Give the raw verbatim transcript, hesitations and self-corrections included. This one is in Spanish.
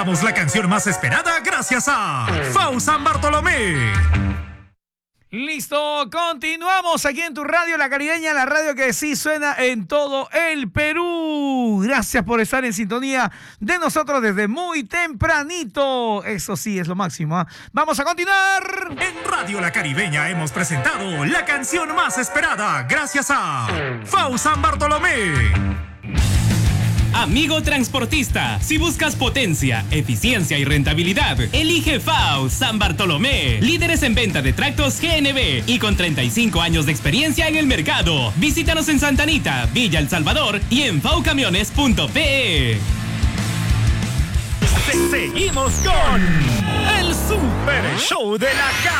La canción más esperada gracias a Fau San Bartolomé. Listo, continuamos aquí en tu radio, La Caribeña, la radio que sí suena en todo el Perú. Gracias por estar en sintonía de nosotros desde muy tempranito. Eso sí, es lo máximo, ¿eh? Vamos a continuar. En Radio La Caribeña hemos presentado la canción más esperada gracias a Fau San Bartolomé. Amigo transportista, si buscas potencia, eficiencia y rentabilidad, elige F A U San Bartolomé, líderes en venta de tractos G N B y con treinta y cinco años de experiencia en el mercado. Visítanos en Santa Anita, Villa El Salvador y en faucamiones punto pe. Seguimos con el Super Show de la Casa.